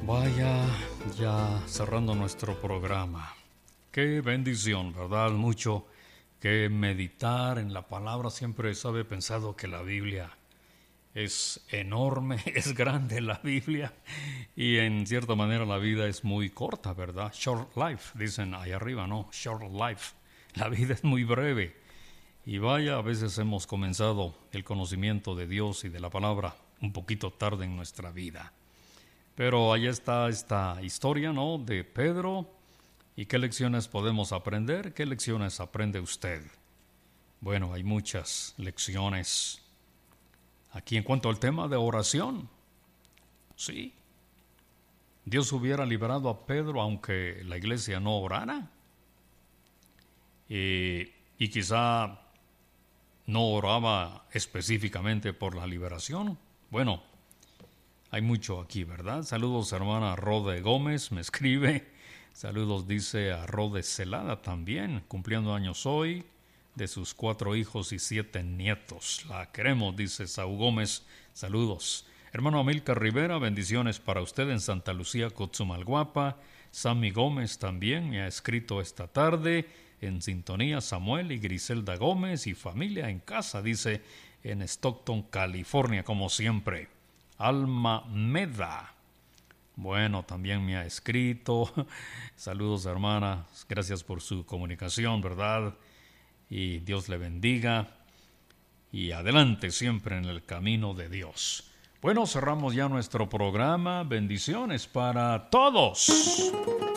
Vaya, ya cerrando nuestro programa. Qué bendición, ¿verdad? Mucho que meditar en la palabra. Siempre he pensado que la Biblia es enorme, es grande la Biblia. Y en cierta manera la vida es muy corta, ¿verdad? Short life, dicen ahí arriba, ¿no? Short life. La vida es muy breve. Y vaya, a veces hemos comenzado el conocimiento de Dios y de la palabra un poquito tarde en nuestra vida. Pero ahí está esta historia, ¿no? De Pedro. ¿Y qué lecciones podemos aprender? ¿Qué lecciones aprende usted? Bueno, hay muchas lecciones. Aquí en cuanto al tema de oración, sí, Dios hubiera liberado a Pedro aunque la iglesia no orara. Y quizá no oraba específicamente por la liberación. Bueno, hay mucho aquí, ¿verdad? Saludos, hermana Rode Gómez, me escribe. Saludos, dice a Rode Celada también, cumpliendo años hoy, de sus 4 hijos y 7 nietos. La queremos, dice Saúl Gómez. Saludos. Hermano Amílcar Rivera, bendiciones para usted en Santa Lucía, Cotzumalguapa. Sammy Gómez también me ha escrito esta tarde. En sintonía, Samuel y Griselda Gómez y familia en casa, dice, en Stockton, California, como siempre. Alma Meda. Bueno, también me ha escrito. Saludos, hermana. Gracias por su comunicación, ¿verdad? Y Dios le bendiga. Y adelante siempre en el camino de Dios. Bueno, cerramos ya nuestro programa. Bendiciones para todos.